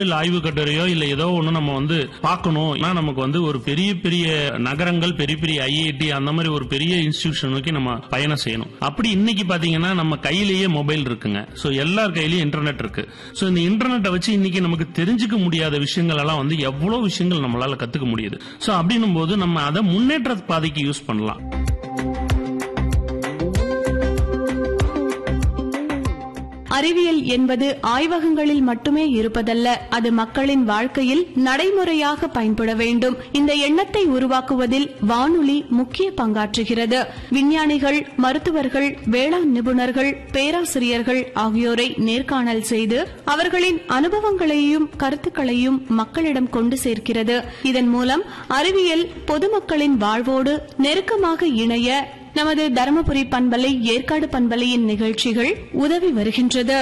இல்ல ஆய்வு கட்டுரையோ இல்ல ஏதோ ஒண்ணு நம்ம பார்க்கணும். நமக்கு ஒரு பெரிய பெரிய நகரங்கள், பெரிய பெரிய ஐஐடி அந்த மாதிரி ஒரு பெரிய இன்ஸ்டிடியூஷன் நோக்கி நம்ம பயணம் செய்யணும். அப்படி இன்னைக்கு பாத்தீங்கன்னா நம்ம கையிலேயே மொபைல் இருக்குங்க. சோ எல்லார் கையிலயும் இன்டர்நெட் இருக்கு. சோ இந்த இன்டர்நெட்டை வச்சு இன்னைக்கு நமக்கு தெரிஞ்சுக்க முடியாத விஷயங்கள் எல்லாம் எவ்வளவு விஷயங்கள் நம்மளால கத்துக்க முடியுது. சோ அப்படின்னும் போது நம்ம அதை முன்னேற்ற பாதைக்கு யூஸ் பண்ணலாம். அறிவியல் என்பது ஆய்வகங்களில் மட்டுமே இருப்பதல்ல, அது மக்களின் வாழ்க்கையில் நடைமுறையாக பயன்பட வேண்டும். இந்த எண்ணத்தை உருவாக்குவதில் வானொலி முக்கிய பங்காற்றுகிறது. விஞ்ஞானிகள், மருத்துவர்கள், வேளாண் நிபுணர்கள், பேராசிரியர்கள் ஆகியோரை நேர்காணல் செய்து அவர்களின் அனுபவங்களையும் கருத்துக்களையும் மக்களிடம் கொண்டு சேர்க்கிறது. இதன் மூலம் அறிவியல் பொதுமக்களின் வாழ்வோடு நெருக்கமாக இணைய நமது தருமபுரி பண்பலை, ஏற்காடு பண்பலையின் நிகழ்ச்சிகள் உதவி வருகின்றது.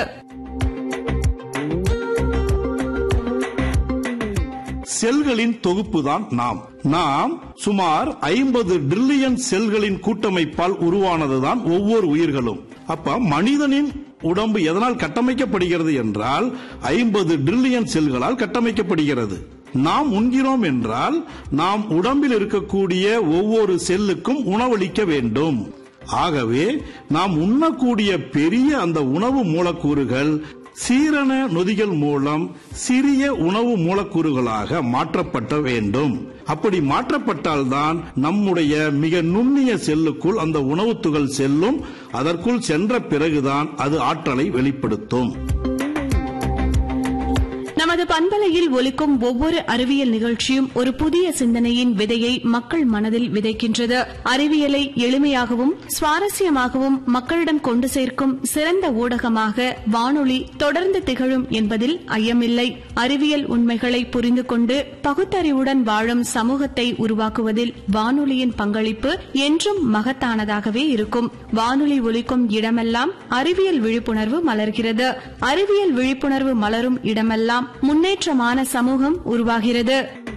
செல்களின் தொகுப்புதான் நாம் சுமார் 50 டிரில்லியன் செல்களின் கூட்டமைப்பால் உருவானதுதான் ஒவ்வொரு உயிர்களும். அப்ப மனிதனின் உடம்பு எதனால் கட்டமைக்கப்படுகிறது என்றால் 50 டிரில்லியன் செல்களால் கட்டமைக்கப்படுகிறது. நாம் உண்கிறோம் என்றால் நாம் உடம்பில் இருக்கக்கூடிய ஒவ்வொரு செல்லுக்கும் உணவளிக்க வேண்டும். ஆகவே நாம் உண்ணக்கூடிய பெரிய அந்த உணவு மூலக்கூறுகள் சீரண நொதிகள் மூலம் சிறிய உணவு மூலக்கூறுகளாக மாற்றப்பட வேண்டும். அப்படி மாற்றப்பட்டால்தான் நம்முடைய மிக நுண்ணிய செல்லுக்குள் அந்த உணவு துகள் செல்லும். அதற்குள் சென்ற பிறகுதான் அது ஆற்றலை வெளிப்படுத்தும். நமது பண்பலையில் ஒலிக்கும் ஒவ்வொரு அறிவியல் நிகழ்ச்சியும் ஒரு புதிய சிந்தனையின் விதையை மக்கள் மனதில் விதைக்கின்றது. அறிவியலை எளிமையாகவும் சுவாரஸ்யமாகவும் மக்களிடம் கொண்டு சேர்க்கும் சிறந்த ஊடகமாக வானொலி தொடர்ந்து திகழும் என்பதில் ஐயமில்லை. அறிவியல் உண்மைகளை புரிந்து கொண்டு பகுத்தறிவுடன் வாழும் சமூகத்தை உருவாக்குவதில் வானொலியின் பங்களிப்பு என்றும் மகத்தானதாகவே இருக்கும். வானொலி ஒலிக்கும் இடமெல்லாம் அறிவியல் விழிப்புணர்வு மலர்கிறது. அறிவியல் விழிப்புணர்வு மலரும் இடமெல்லாம் முன்னேற்றமான சமூகம் உருவாகிறது.